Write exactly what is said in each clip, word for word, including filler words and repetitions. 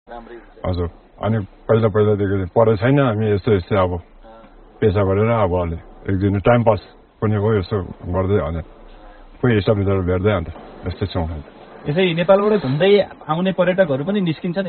हजुर अनि पहिला पहिलादेखि पढे छैन हामी यस्तो यस्तै अब पेसा गरेर अब अलि एक दिन टाइम पास पनि हो यसो गर्दै अनि कोही हिसाब मिलेर भेट्दै अन्त यस्तै छौँ यसै नेपालबाट घुम्दै आउने पर्यटकहरू पनि निस्किन्छन्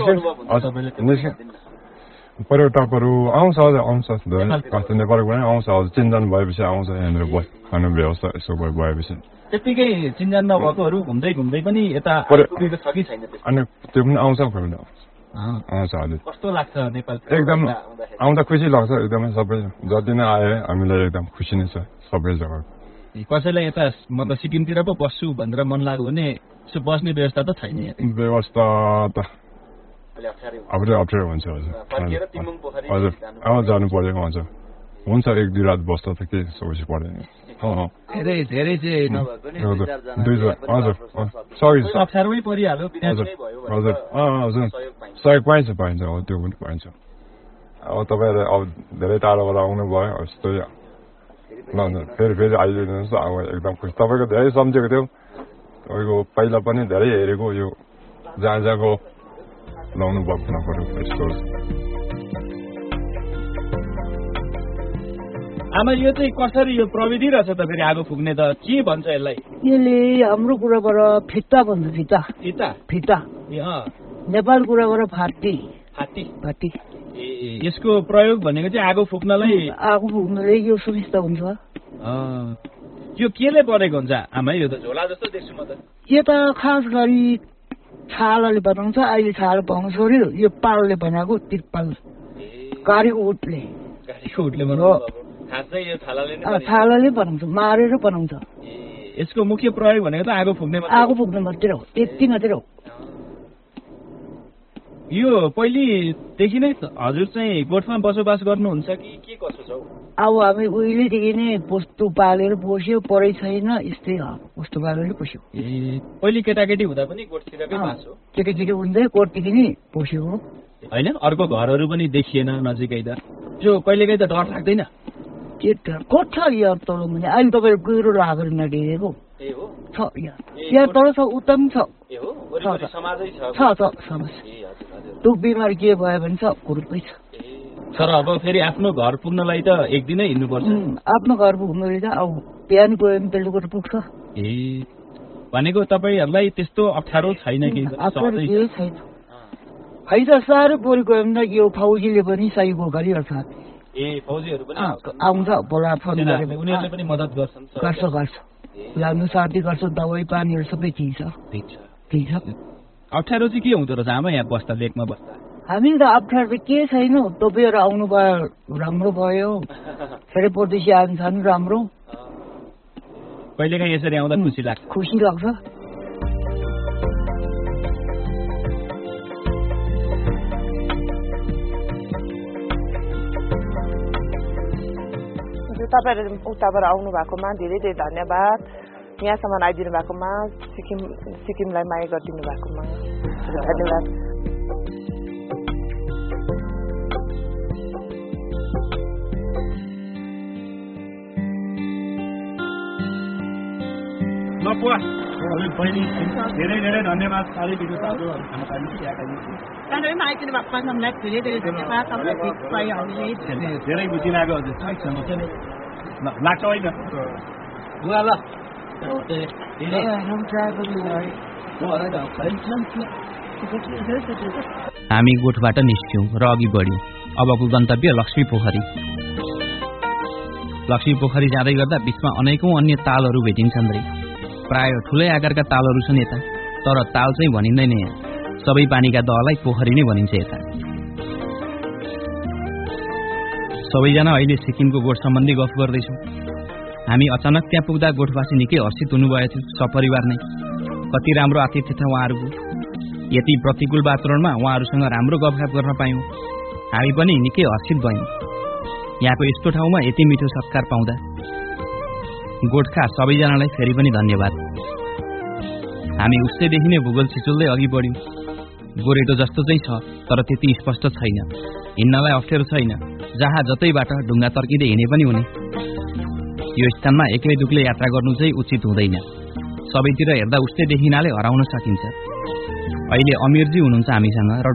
पर्यटकहरू आउँछ आउँछ नेपालको पनि आउँछ हजुर चिन्जान भएपछि आउँछ यहाँनिर खानु व्यवस्था यसो भएपछि त्यतिकै चिन्जान नभएकोहरू घुम्दै घुम्दै पनि यता पुगेको छ कि छैन अनि त्यो पनि आउँछ कोही आउँछ हजुर कस्तो लाग्छ नेपाल एकदम आउँदा खुसी लाग्छ एकदमै सबै जति नै आए हामीलाई एकदम खुसी नै छ सबै जग्गा कसैलाई यता म त सिक्किमतिर पो बस्छु भनेर मन लाग्यो भने यसो बस्ने व्यवस्था त छैन व्यवस्था त अब अप्ठ्यारो हुन्छ हजुर हजुर अब जानु परेको हुन्छ हुन्छ एक दुई रात बस्दा त के समस्या पर्दैन धेरै धेरै चाहिँ हजुर सरी अप्ठ्यारोमै परिहाल्यो हजुर हजुर हजुर सहयोग पाइन्छ पाइन्छ हो त्यो पनि पाइन्छ अब तपाईँहरू अब धेरै टाढोबाट आउनु भयो यस्तो ल फेरि फेरि आइदिनुहोस् अब एकदम खुसी तपाईँको धेरै सम्झेको थियो तपाईँको पहिला पनि धेरै हेरेको यो जहाँ जहाँको लाउनु भएको नपऱ्यो यस्तो आमा यो चाहिँ कसरी यो प्रविधि रहेछ त फेरि आगो फुक्ने त के भन्छ यसलाई यसले हाम्रो कुराबाट फिता भन्छ फिता फिता फिता नेपाल कुराबाट फाटी फाटी फाटी यसको प्रयोग भनेको चाहिँ आगो फुक्नलाई आगो फुक्नलाई यो सुविस्ता हुन्छ यो केले बनेको हुन्छ आमा यो त झोला जस्तो देख्छु म त यो त खास गरी छालाले बनाउँछ अहिले छाला पाउनु छोड्यो यो पालले बनाएको तिरपाल गाडीको उठले गाडीको उठले बनाउँछ छालाले बनाउँछ मारेर बनाउँछ यसको मुख्य प्रयोग भनेको त आगो फुक्ने आगो फुक्ने मात्रै हो यति मात्रै हो यो पहिलेदेखि नै हजुर चाहिँ गोठमा बसोबास गर्नुहुन्छ कि के कसो छ अब हामी उहिलेदेखि नै पोस्तो पालेर पोस्यो परै छैन यस्तै पोस्तो पालेर पोस्यो ए पहिले केटाकेटी हुँदा पनि गोठतिरकै बास हो केटाकेटी हुँदै गोठदेखि नै पोस्यो हो होइन अर्को घरहरू पनि देखिएन नजिकै त जो कहिलेकाहीँ त डर लाग्दैन के कोठ छ यहाँ तल भने अहिले तपाईँको कुहिरो लागेर नडेरेको छ यहाँ तल छ उता पनि छ छ छ समाज दुख बिमार के भयो भने छ ग्रुपै छ तर अब फेरि आफ्नो घर पुग्नलाई त एक दिनै हिँड्नुपर्छ आफ्नो घर पुग्नलाई त अब बिहान गयो भने बेलुका पुग्छ ए भनेको तपाईँहरूलाई त्यस्तो अप्ठ्यारो छैन कि छैन है त साह्रो परि गयो भने यो फौजीले पनि सहयोग गरिहाल्छ ए फौजीहरू पनि आउँछ बोला फोन गरेर उनीहरूले पनि मद्दत गर्छन् गर्छ गर्छ लाग्नु साथी गर्छ दबाई पानीहरू सबै दिन्छ दिन्छ अप्ठ्यारो चाहिँ के हुँदो रहेछ आमा यहाँ बस्दा लेकमा बस्दा हामी त अप्ठ्यारो के छैन तपाईँहरू आउनु भयो राम्रो भयो फेरि परदेशी आइन्छ राम्रो कहिलेकाहीँ यसरी आउँदा खुसी लाग्छ खुसी लाग्छ तपाईँहरू उताबाट आउनु भएकोमा धेरै धेरै धन्यवाद यहाँसम्म आइदिनु भएकोमा सिक्किम सिक्किमलाई माया गरिदिनु भएकोमा धन्यवाद धेरै धेरै धन्यवाद आइदिनु भएको हामीलाई धेरै धेरै धन्यवाद धेरै बुझि लाग्यो हजुर लाग्छ होइन बुवा ल हामी गोठबाट निस्क्यौं र अघि बढ्यौं अबको गन्तव्य लक्ष्मी पोखरी लक्ष्मी पोखरी जाँदै गर्दा बीचमा अनेकौं अन्य तालहरू भेटिन्छन् रे प्राय ठुलै आकारका तालहरू छन् यता तर ताल चाहिँ भनिँदैन यहाँ सबै पानीका दहलाई पोखरी नै भनिन्छ यता सबैजना अहिले सिक्किमको गोठ सम्बन्धी गफ गर्दैछौँ हामी अचानक त्यहाँ पुग्दा गोठवासी निकै हर्षित हुनुभएको थियो सपरिवार नै कति राम्रो आतिथ्य थियो उहाँहरूको यति प्रतिकूल वातावरणमा उहाँहरूसँग राम्रो गफगाफ गर्न पायौँ हामी पनि निकै हर्षित भयौँ यहाँको यस्तो ठाउँमा यति मिठो सत्कार पाउँदा गोठका सबैजनालाई फेरि पनि धन्यवाद हामी उस्तैदेखि नै भूगोल छिचुल्दै अघि बढ्यौँ गोरेटो जस्तो चाहिँ छ तर त्यति स्पष्ट छैन हिँड्नलाई अप्ठ्यारो छैन जहाँ जतैबाट ढुङ्गा तर्किँदै हिँडे पनि हुने यो स्थानमा एकै दुक्ले यात्रा गर्नु चाहिँ उचित हुँदैन सबैतिर हेर्दा उस्तै देखिनाले हराउन सकिन्छ अहिले अमीरजी हुनुहुन्छ हामीसँग र